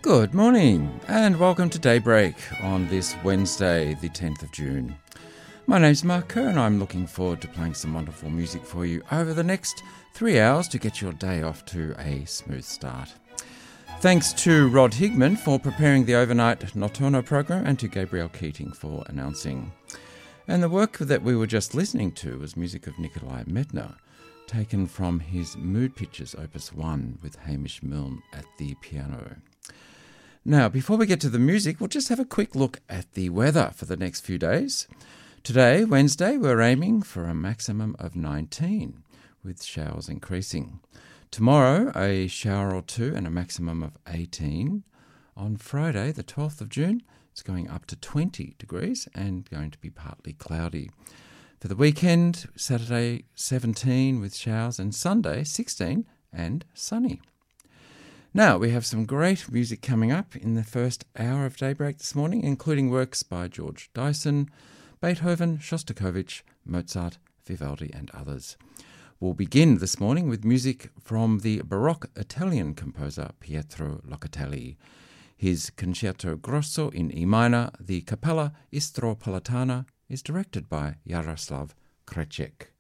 Good morning and welcome to Daybreak on this Wednesday, the 10th of June. My name's Mark Kerr and I'm looking forward to playing some wonderful music for you over the next 3 hours to get your day off to a smooth start. Thanks to Rod Higman for preparing the overnight Notturno program and to Gabriel Keating for announcing. And the work that we were just listening to was music of Nikolai Medtner, taken from his Mood Pictures Opus 1 with Hamish Milne at the piano. Now, before we get to the music, we'll just have a quick look at the weather for the next few days. Today, Wednesday, we're aiming for a maximum of 19, with showers increasing. Tomorrow, a shower or two and a maximum of 18. On Friday, the 12th of June, it's going up to 20 degrees and going to be partly cloudy. For the weekend, Saturday 17 with showers and Sunday 16 and sunny. Now, we have some great music coming up in the first hour of Daybreak this morning, including works by George Dyson, Beethoven, Shostakovich, Mozart, Vivaldi and others. We'll begin this morning with music from the Baroque Italian composer Pietro Locatelli. His Concerto Grosso in E minor, the Cappella Istropolitana, is directed by Jaroslav Kreček.